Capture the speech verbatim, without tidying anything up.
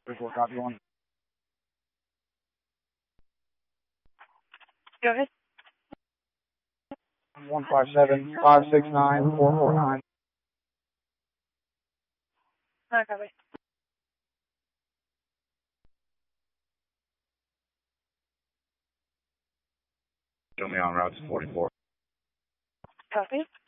forty-four, copy one. Go ahead. one five seven, five six nine, four four nine. Hi, copy. Show me on route to forty-four. Copy.